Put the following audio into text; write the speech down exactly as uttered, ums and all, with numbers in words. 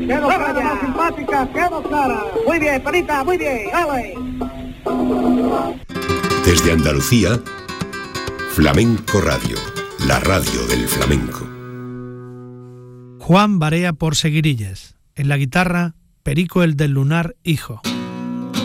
Quedó clara, más simpática, quedó clara. Muy bien, Perita, muy bien, ¡ale! Desde Andalucía, Flamenco Radio, la radio del flamenco. Juan Barea por Seguirillas. En la guitarra, Perico el del Lunar, hijo.